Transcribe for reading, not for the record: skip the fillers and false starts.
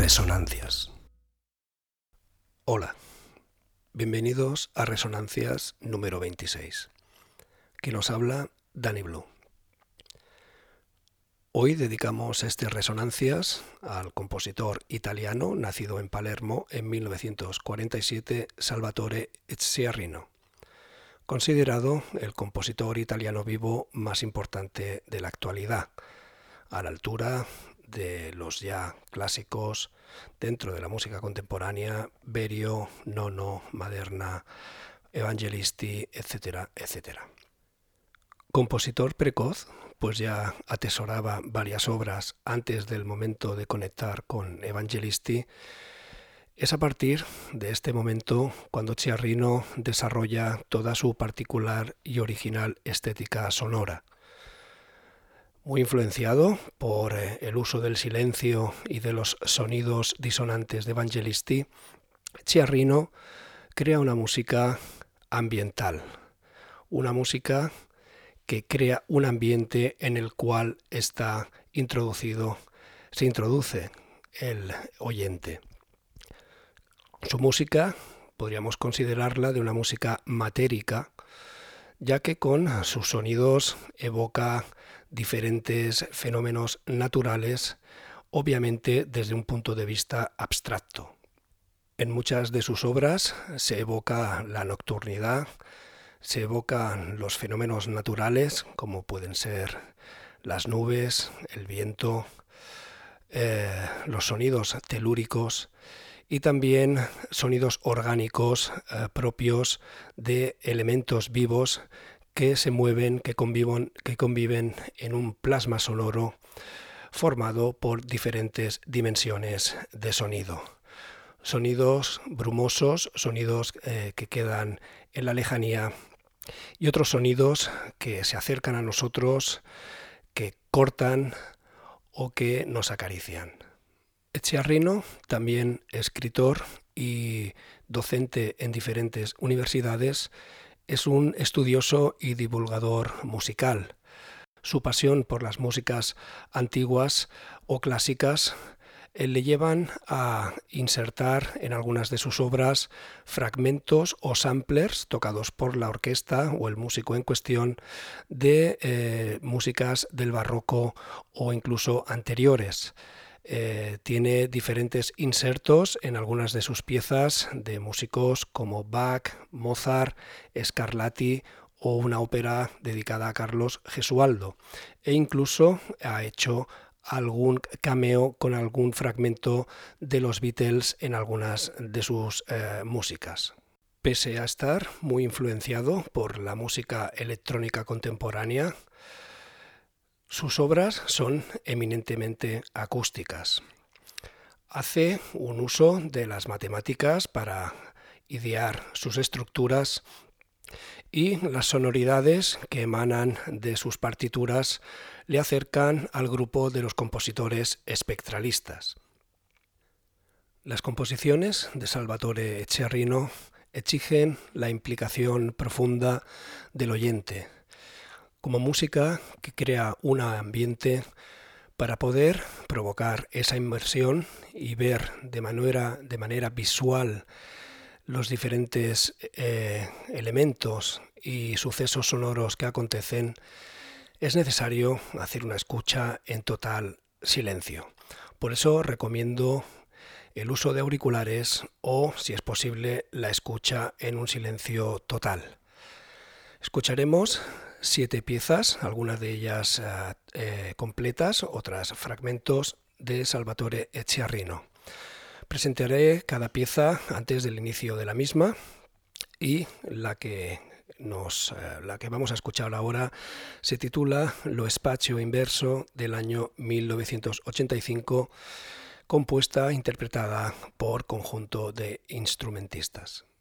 Resonancias. Hola, bienvenidos a Resonancias número 26, que nos habla Dani Blue. Hoy dedicamos este Resonancias al compositor italiano nacido en Palermo en 1947, Salvatore Ciarrino, considerado el compositor italiano vivo más importante de la actualidad, a la altura de los ya clásicos dentro de la música contemporánea, Berio, Nono, Maderna, Evangelisti, etcétera, etcétera. Compositor precoz, pues ya atesoraba varias obras antes del momento de conectar con Evangelisti. Es a partir de este momento cuando Ciarrino desarrolla toda su particular y original estética sonora. Muy influenciado por el uso del silencio y de los sonidos disonantes de Evangelisti, Ciarrino crea una música ambiental, una música que crea un ambiente en el cual se introduce el oyente. Su música podríamos considerarla de una música matérica, ya que con sus sonidos evoca diferentes fenómenos naturales, obviamente desde un punto de vista abstracto. En muchas de sus obras se evoca la nocturnidad, se evocan los fenómenos naturales, como pueden ser las nubes, el viento, los sonidos telúricos y también sonidos orgánicos propios de elementos vivos que se mueven, que conviven en un plasma sonoro formado por diferentes dimensiones de sonido. Sonidos brumosos, sonidos que quedan en la lejanía y otros sonidos que se acercan a nosotros, que cortan o que nos acarician. Ciarrino, también escritor y docente en diferentes universidades, es un estudioso y divulgador musical. Su pasión por las músicas antiguas o clásicas le llevan a insertar en algunas de sus obras fragmentos o samplers tocados por la orquesta o el músico en cuestión de músicas del barroco o incluso anteriores. Tiene diferentes insertos en algunas de sus piezas de músicos como Bach, Mozart, Scarlatti o una ópera dedicada a Carlos Gesualdo, e incluso ha hecho algún cameo con algún fragmento de los Beatles en algunas de sus músicas. Pese a estar muy influenciado por la música electrónica contemporánea, sus obras son eminentemente acústicas. Hace un uso de las matemáticas para idear sus estructuras y las sonoridades que emanan de sus partituras le acercan al grupo de los compositores espectralistas. Las composiciones de Salvatore Ciarrino exigen la implicación profunda del oyente, como música que crea un ambiente para poder provocar esa inmersión y ver de manera visual los diferentes elementos y sucesos sonoros que acontecen. Es necesario hacer una escucha en total silencio. Por eso recomiendo el uso de auriculares o, si es posible, la escucha en un silencio total. Escucharemos 7 piezas, algunas de ellas completas, otras fragmentos de Salvatore Ciarrino. Presentaré cada pieza antes del inicio de la misma y la que vamos a escuchar ahora se titula Lo Spazio Inverso, del año 1985, compuesta e interpretada por conjunto de instrumentistas.